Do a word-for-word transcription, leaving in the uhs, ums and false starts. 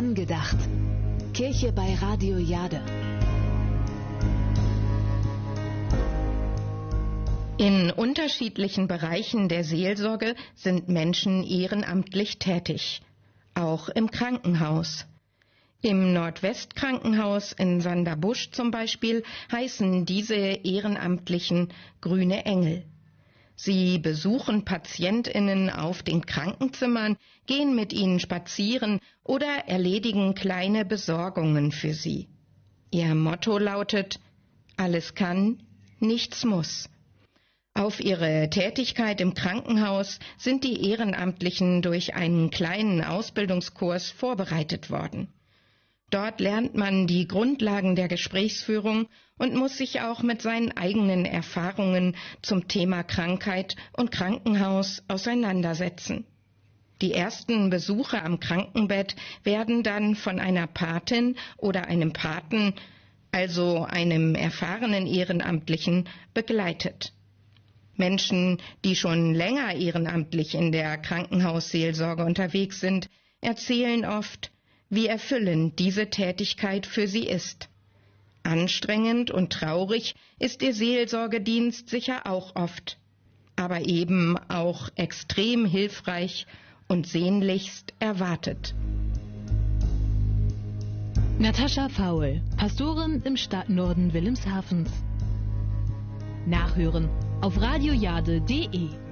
Angedacht. Kirche bei Radio Jade. In unterschiedlichen Bereichen der Seelsorge sind Menschen ehrenamtlich tätig, auch im Krankenhaus. Im Nordwestkrankenhaus in Sanderbusch zum Beispiel heißen diese Ehrenamtlichen Grüne Engel. Sie besuchen PatientInnen auf den Krankenzimmern, gehen mit ihnen spazieren oder erledigen kleine Besorgungen für sie. Ihr Motto lautet: Alles kann, nichts muss. Auf ihre Tätigkeit im Krankenhaus sind die Ehrenamtlichen durch einen kleinen Ausbildungskurs vorbereitet worden. Dort lernt man die Grundlagen der Gesprächsführung und muss sich auch mit seinen eigenen Erfahrungen zum Thema Krankheit und Krankenhaus auseinandersetzen. Die ersten Besuche am Krankenbett werden dann von einer Patin oder einem Paten, also einem erfahrenen Ehrenamtlichen, begleitet. Menschen, die schon länger ehrenamtlich in der Krankenhausseelsorge unterwegs sind, erzählen oft, wie erfüllend diese Tätigkeit für sie ist. Anstrengend und traurig ist ihr Seelsorgedienst sicher auch oft, aber eben auch extrem hilfreich und sehnlichst erwartet. Natascha Faul, Pastorin im Stadtnorden Wilhelmshavens. Nachhören auf radiojade punkt de.